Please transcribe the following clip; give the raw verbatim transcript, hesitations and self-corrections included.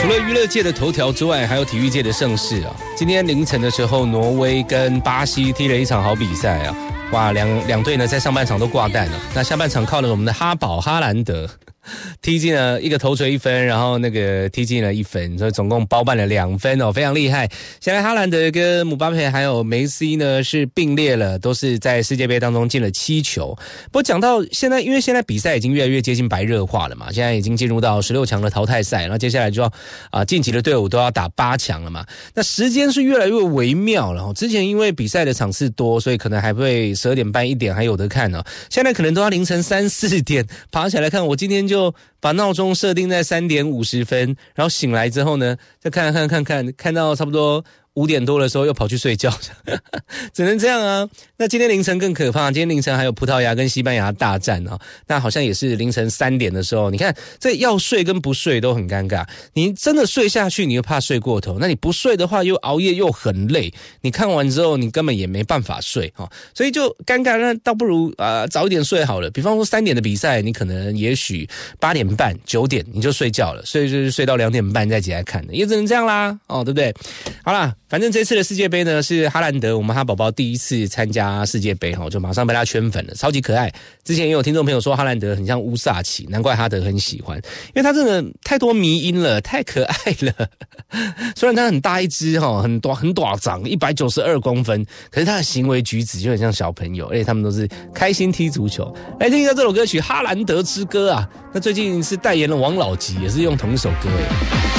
了娱乐界的头条之外，还有体育界的盛事啊。今天凌晨的时候，挪威跟巴西踢了一场好比赛啊！哇，两两队呢在上半场都挂蛋了，那下半场靠了我们的哈宝哈兰德踢进了一个头槌一分，然后那个踢进了一分，所以总共包办了两分哦，非常厉害。现在哈兰德跟姆巴佩还有梅西呢是并列了，都是在世界杯当中进了七球。不过讲到现在，因为现在比赛已经越来越接近白热化了嘛，现在已经进入到十六强的淘汰赛，然后接下来就要啊晋级的队伍都要打八强了嘛。那时间是越来越微妙了，之前因为比赛的场次多，所以可能还会十二点半一点还有得看呢，现在可能都要凌晨三四点爬起来看。我今天就把闹钟设定在三点五十分，然后醒来之后呢，再看看看看，看到差不多五点多的时候又跑去睡觉，只能这样啊。那今天凌晨更可怕，今天凌晨还有葡萄牙跟西班牙大战啊，那好像也是凌晨三点的时候，你看这要睡跟不睡都很尴尬。你真的睡下去，你又怕睡过头；那你不睡的话，又熬夜又很累。你看完之后，你根本也没办法睡哈，所以就尴尬。那倒不如啊、呃、早一点睡好了。比方说三点的比赛，你可能也许八点半、九点你就睡觉了，所以就是睡到两点半再起来看的，也只能这样啦哦，对不对？好啦。反正这次的世界杯呢，是哈兰德我们哈宝宝第一次参加世界杯，就马上被他圈粉了，超级可爱。之前也有听众朋友说哈兰德很像乌萨奇，难怪哈德很喜欢，因为他真的太多迷因了，太可爱了。虽然他很大一只，很短很短长，一百九十二公分，可是他的行为举止就很像小朋友，而且他们都是开心踢足球。来听一下这首歌曲《哈兰德之歌》啊，那最近是代言了王老吉，也是用同一首歌耶。